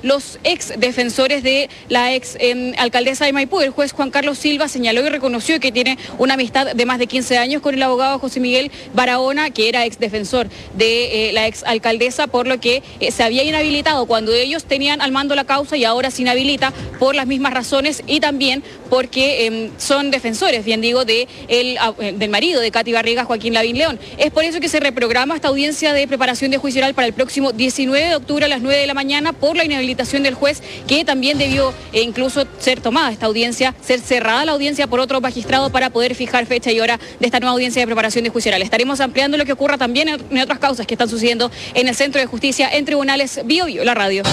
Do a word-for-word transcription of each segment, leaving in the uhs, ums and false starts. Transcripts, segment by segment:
los ex defensores de la ex eh, alcaldesa de Maipú. El juez Juan Carlos Silva señaló y reconoció que tiene una amistad de más de quince años con el abogado José Miguel Barahona, que era ex defensor de eh, la ex alcaldesa, por lo que eh, se había inhabilitado cuando ellos tenían al mando la causa y ahora se inhabilita por las mismas razones y también porque eh, son defensores, bien digo, de el, eh, del marido de Katy Barriga, Joaquín Lavín León. Es por eso que se reprograma esta audiencia de preparación de juicio oral para el próximo diecinueve de octubre a las nueve de la mañana por la inhabilitación del juez, que también debió eh, incluso ser tomada esta audiencia, ser cerrada la audiencia por otro magistrado para poder fijar fecha y hora de esta nueva audiencia de preparación de juicio oral. Estaremos ampliando lo que ocurra también en, en otras causas que están sucediendo en el Centro de Justicia en Tribunales Bio Bio, la radio.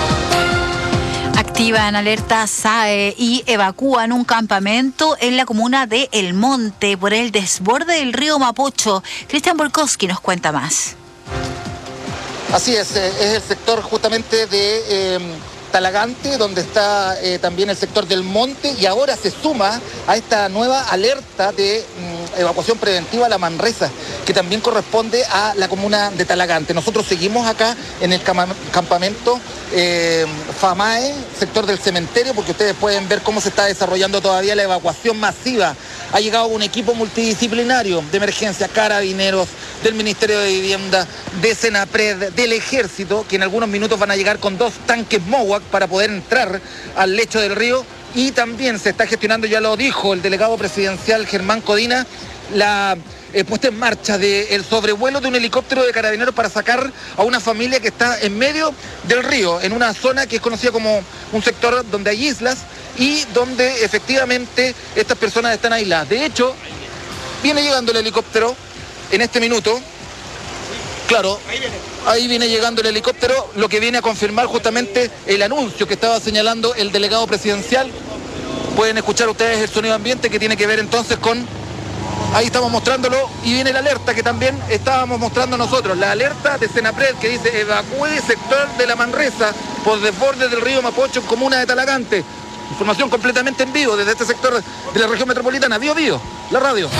Activan alerta S A E y evacúan un campamento en la comuna de El Monte por el desborde del río Mapocho. Cristian Borkowski nos cuenta más. Así es, eh, es el sector justamente de eh, Talagante, donde está eh, también el sector del Monte, y ahora se suma a esta nueva alerta de mm, evacuación preventiva a la Manresa, que también corresponde a la comuna de Talagante. Nosotros seguimos acá en el cam campamento eh, FAMAE, sector del cementerio, porque ustedes pueden ver cómo se está desarrollando todavía la evacuación masiva. Ha llegado un equipo multidisciplinario de emergencia, carabineros, del Ministerio de Vivienda, de Senapred, del Ejército, que en algunos minutos van a llegar con dos tanques MOWAC para poder entrar al lecho del río. Y también se está gestionando, ya lo dijo el delegado presidencial Germán Codina, la eh, puesta en marcha del sobrevuelo de un helicóptero de carabineros para sacar a una familia que está en medio del río, en una zona que es conocida como un sector donde hay islas y donde efectivamente estas personas están aisladas. De hecho, viene llegando el helicóptero en este minuto. Claro, ahí viene llegando el helicóptero, lo que viene a confirmar justamente el anuncio que estaba señalando el delegado presidencial. Pueden escuchar ustedes el sonido ambiente que tiene que ver entonces con... Ahí estamos mostrándolo y viene la alerta que también estábamos mostrando nosotros, la alerta de Senapred que dice evacúe sector de la Manresa por desborde del río Mapocho en comuna de Talagante. Información completamente en vivo desde este sector de la región metropolitana. Bio Bio, la radio.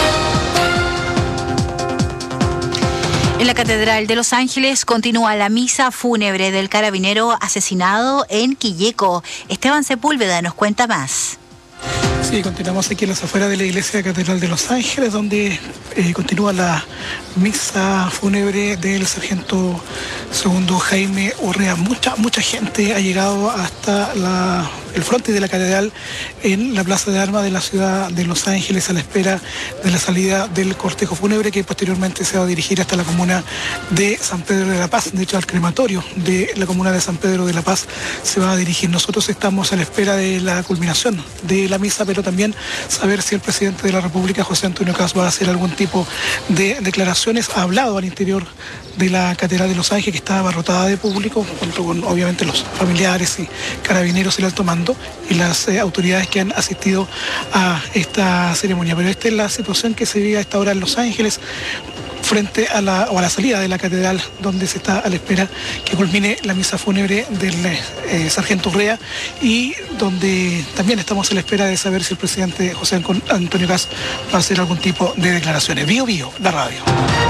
En la Catedral de Los Ángeles continúa la misa fúnebre del carabinero asesinado en Quilleco. Esteban Sepúlveda nos cuenta más. Sí, continuamos aquí en las afueras de la iglesia Catedral de Los Ángeles, donde eh, continúa la misa fúnebre del sargento segundo Jaime Urrea. Mucha, mucha gente ha llegado hasta la, el frontis de la catedral en la Plaza de Armas de la ciudad de Los Ángeles a la espera de la salida del cortejo fúnebre que posteriormente se va a dirigir hasta la comuna de San Pedro de la Paz. De hecho, al crematorio de la comuna de San Pedro de la Paz se va a dirigir. Nosotros estamos a la espera de la culminación de la misa, pero también saber si el presidente de la República, José Antonio Kast, va a hacer algún tipo de declaraciones. Ha hablado al interior de la Catedral de Los Ángeles, que está abarrotada de público, junto con obviamente los familiares y carabineros y el alto mando y las eh, autoridades que han asistido a esta ceremonia. Pero esta es la situación que se vive a esta hora en Los Ángeles, frente a la, o a la salida de la catedral, donde se está a la espera que culmine la misa fúnebre del eh, sargento Urrea, y donde también estamos a la espera de saber si el presidente José Antonio Kast va a hacer algún tipo de declaraciones. Bio Bio, la radio.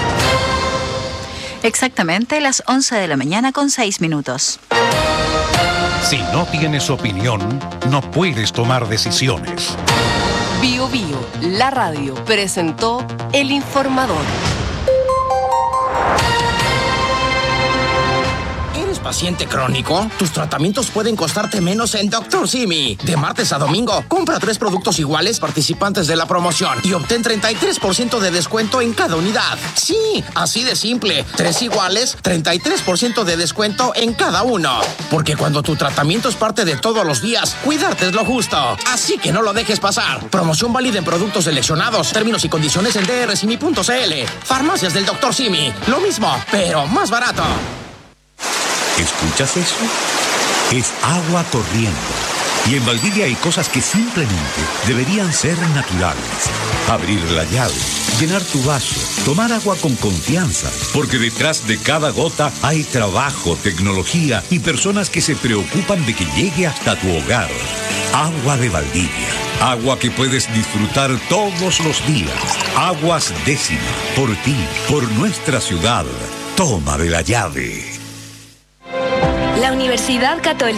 Exactamente las once de la mañana con seis minutos. Si no tienes opinión, no puedes tomar decisiones. Bio Bio, la radio, presentó El Informador. ¿Paciente crónico? Tus tratamientos pueden costarte menos en doctor Simi. De martes a domingo, compra tres productos iguales participantes de la promoción y obtén treinta y tres por ciento de descuento en cada unidad. Sí, así de simple. Tres iguales, treinta y tres por ciento de descuento en cada uno. Porque cuando tu tratamiento es parte de todos los días, cuidarte es lo justo. Así que no lo dejes pasar. Promoción válida en productos seleccionados. Términos y condiciones en d r simi punto c l. Farmacias del doctor Simi. Lo mismo, pero más barato. ¿Escuchas eso? Es agua corriendo. Y en Valdivia hay cosas que simplemente deberían ser naturales. Abrir la llave, llenar tu vaso, tomar agua con confianza. Porque detrás de cada gota hay trabajo, tecnología y personas que se preocupan de que llegue hasta tu hogar. Agua de Valdivia. Agua que puedes disfrutar todos los días. Aguas Décima. Por ti, por nuestra ciudad. Toma de la llave. La Universidad Católica